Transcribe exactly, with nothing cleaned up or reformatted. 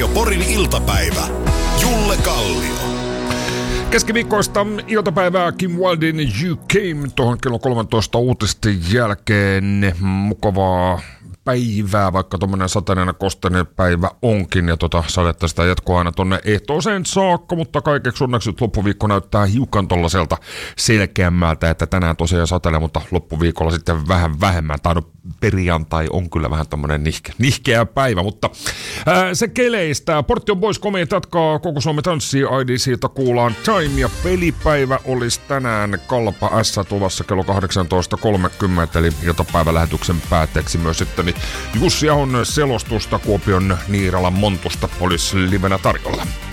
Radio Porin iltapäivä. Julle Kallio. Keskiviikkoista iltapäivää Kim Wildin You Came tuohon kello kolmetoista uutisten jälkeen. Mukavaa päivää, vaikka tuommoinen sateinen kosteinen päivä onkin, ja tota sadetta sitä jatkuu aina tonne ehtoiseen saakka, mutta kaikeksi onneksi nyt loppuviikko näyttää hiukan tollaiselta selkeämmältä, että tänään tosiaan satelee, mutta loppuviikolla sitten vähän vähemmän, tai no perjantai on kyllä vähän tommonen nihke, nihkeä päivä, mutta ää, se keleistä. Portti on pois, komeet jatkaa Koko Suomi tanssii, I D C:ltä kuullaan Time, ja pelipäivä olisi tänään Kalpa S tuvassa kello kahdeksantoista kolmekymmentä, eli iltapäivälähetyksen päätteeksi myös sitten Jussi Ahon selostusta Kuopion Niiralan Montusta olisi livenä tarjolla.